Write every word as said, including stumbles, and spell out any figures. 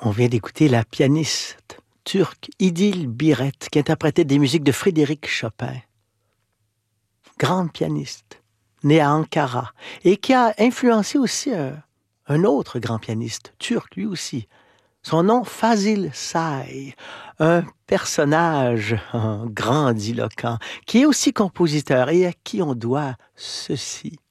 On vient d'écouter la pianiste turque İdil Biret qui interprétait des musiques de Frédéric Chopin. Grande pianiste, née à Ankara et qui a influencé aussi un, un autre grand pianiste turc, lui aussi. Son nom, Fazil Say, un personnage grandiloquent qui est aussi compositeur et à qui on doit ceci.